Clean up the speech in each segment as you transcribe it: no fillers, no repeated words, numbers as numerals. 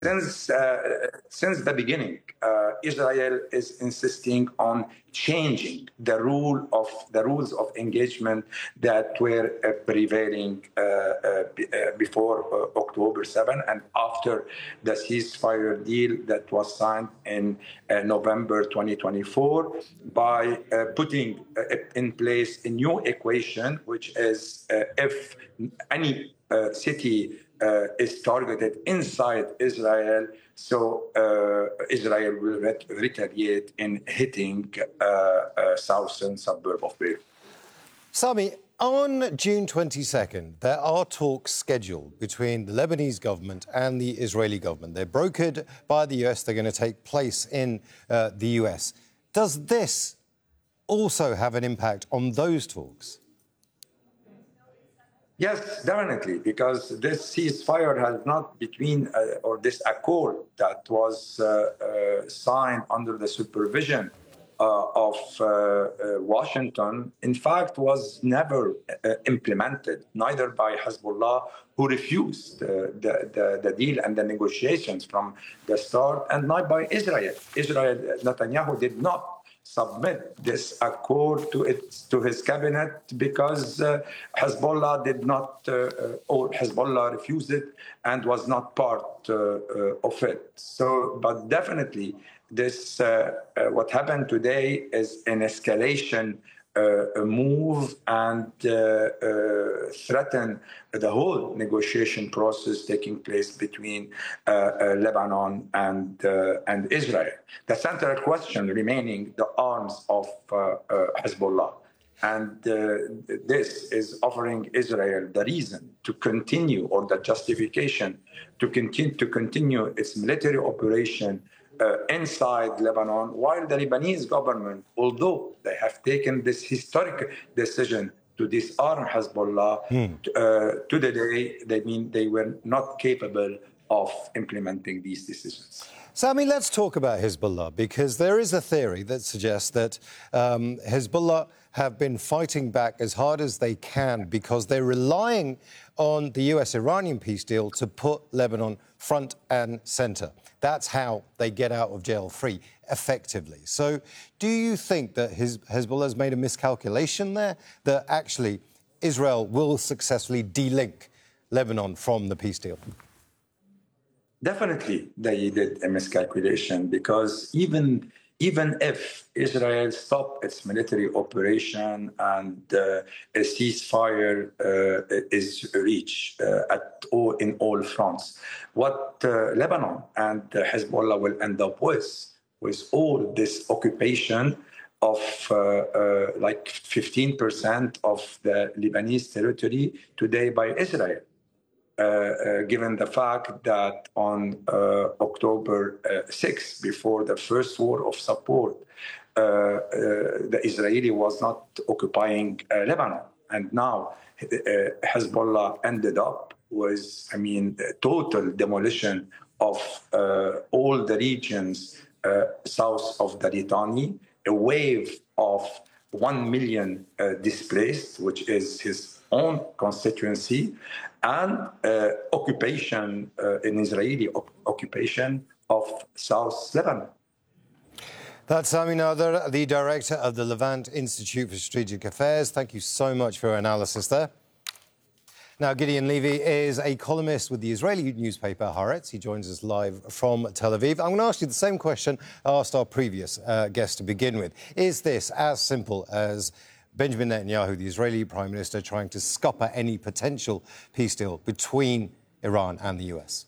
Since the beginning, Israel is insisting on changing the rules of engagement that were prevailing before October 7 and after the ceasefire deal that was signed in November 2024 by putting in place a new equation, which is if any city is targeted inside Israel, so Israel will retaliate in hitting southern suburb of Beirut. Sami, on June 22nd, there are talks scheduled between the Lebanese government and the Israeli government. They're brokered by the US. They're going to take place in the US. Does this also have an impact on those talks? Yes, definitely, because this ceasefire has not or this accord that was signed under the supervision of Washington, in fact, was never implemented, neither by Hezbollah, who refused the deal and the negotiations from the start, and not by Israel. Netanyahu did not submit this accord to his cabinet because Hezbollah did not, or Hezbollah refused it and was not part of it. So, but definitely, this what happened today is an escalation move and threaten the whole negotiation process taking place between Lebanon and Israel. The central question remaining the arms of Hezbollah. And this is offering Israel the reason to continue, or the justification to continue its military operation inside Lebanon, while the Lebanese government, although they have taken this historic decision to disarm Hezbollah, to the day, they were not capable of implementing these decisions. Sami, let's talk about Hezbollah, because there is a theory that suggests that Hezbollah have been fighting back as hard as they can because they're relying on the US-Iranian peace deal to put Lebanon front and centre. That's how they get out of jail free, effectively. So do you think that Hezbollah has made a miscalculation there, that actually Israel will successfully de-link Lebanon from the peace deal? Definitely they did a miscalculation, because even if Israel stopped its military operation and a ceasefire is reached in all fronts, what Lebanon and Hezbollah will end up with all this occupation of like 15% of the Lebanese territory today by Israel. Given the fact that on October 6, before the first war of support, the Israeli was not occupying Lebanon. And now Hezbollah ended up with, total demolition of all the regions south of the Litani, a wave of 1 million displaced, which is his own constituency, and occupation, an Israeli occupation of South Lebanon. That's Sami Nader, the director of the Levant Institute for Strategic Affairs. Thank you so much for your analysis there. Now, Gideon Levy is a columnist with the Israeli newspaper Haaretz. He joins us live from Tel Aviv. I'm going to ask you the same question I asked our previous guest to begin with. Is this as simple as Benjamin Netanyahu, the Israeli Prime Minister, trying to scupper any potential peace deal between Iran and the US?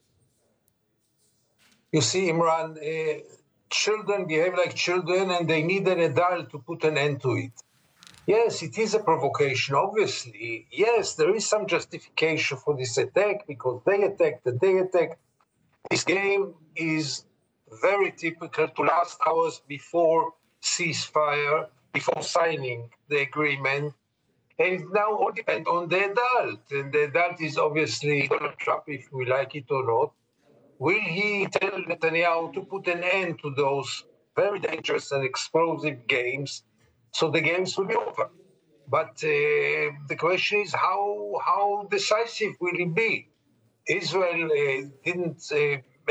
You see, Imran, children behave like children, and they need an adult to put an end to it. Yes, it is a provocation, obviously. Yes, there is some justification for this attack because they attacked and they attacked. This game is very typical to last hours before ceasefire, before signing the agreement. And it now all depends on the adult. And the adult is obviously Donald Trump, if we like it or not. Will he tell Netanyahu to put an end to those very dangerous and explosive games so the games will be over? But the question is how decisive will it be? Israel didn't